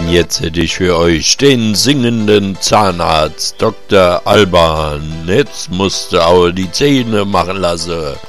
Jetzt hätte ich für euch den singenden Zahnarzt Dr. Alban. Jetzt musst du auch die Zähne machen lassen.